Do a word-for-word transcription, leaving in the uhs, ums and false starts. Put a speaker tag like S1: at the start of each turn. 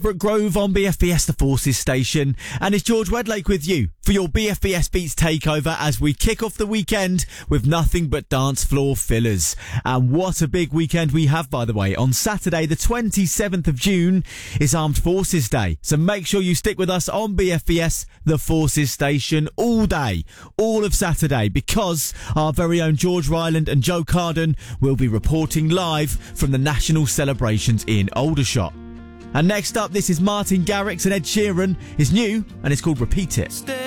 S1: Brook Grove on B F B S The Forces station, and it's George Wedlake with you for your B F B S Beats takeover as we kick off the weekend with nothing but dance floor fillers. And what a big weekend we have, by the way. On Saturday the twenty-seventh of June is Armed Forces Day, so make sure you stick with us on B F B S The Forces station all day, all of Saturday, because our very own George Ryland and Joe Carden will be reporting live from the national celebrations in Aldershot. And next up, this is Martin Garrix and Ed Sheeran. It's new and it's called Repeat It.
S2: Stay